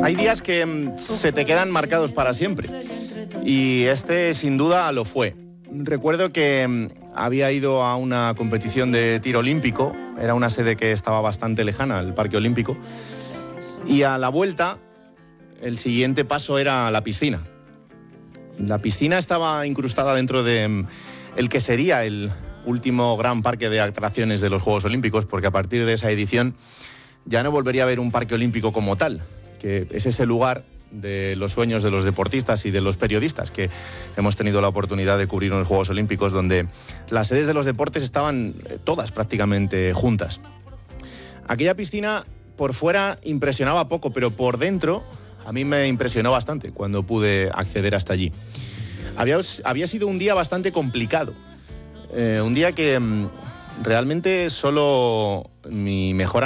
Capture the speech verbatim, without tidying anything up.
Hay días que mm, se te quedan marcados para siempre y este sin duda lo fue. Recuerdo que mm, había ido a una competición de tiro olímpico, era una sede que estaba bastante lejana, el Parque Olímpico, y a la vuelta el siguiente paso era la piscina. La piscina estaba incrustada dentro de mm, el que sería el último gran parque de atracciones de los Juegos Olímpicos, porque a partir de esa edición ya no volvería a haber un parque olímpico como tal, que es ese lugar de los sueños de los deportistas y de los periodistas que hemos tenido la oportunidad de cubrir en los Juegos Olímpicos, donde las sedes de los deportes estaban todas prácticamente juntas. Aquella piscina por fuera impresionaba poco, pero por dentro a mí me impresionó bastante cuando pude acceder hasta allí. Había, había sido un día bastante complicado. Eh, un día que mmm, realmente solo mi mejor